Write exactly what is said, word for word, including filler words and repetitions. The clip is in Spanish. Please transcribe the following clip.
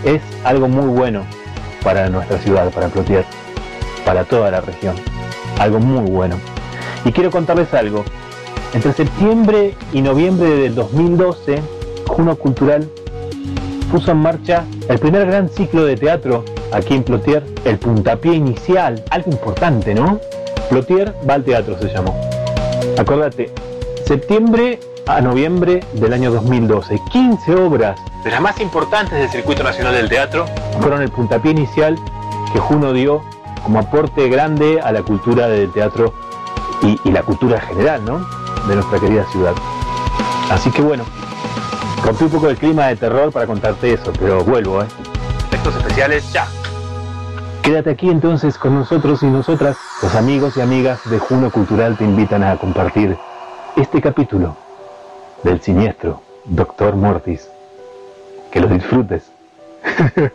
es algo muy bueno para nuestra ciudad, para Plotier, para toda la región, algo muy bueno. Y quiero contarles algo. Entre septiembre y noviembre del dos mil doce, Juno Cultural puso en marcha el primer gran ciclo de teatro aquí en Plotier, el puntapié inicial, algo importante, ¿no? Plotier va al teatro se llamó. Acordate, septiembre a noviembre del año dos mil doce, quince obras de las más importantes del Circuito Nacional del Teatro fueron el puntapié inicial que Juno dio como aporte grande a la cultura del teatro y, y la cultura general, ¿no?, de nuestra querida ciudad. Así que bueno, rompí un poco el clima de terror para contarte eso, pero vuelvo, ¿eh? Efectos especiales, ya. Quédate aquí entonces con nosotros y nosotras. Los amigos y amigas de Juno Cultural te invitan a compartir este capítulo del siniestro Doctor Mortis. Que lo disfrutes.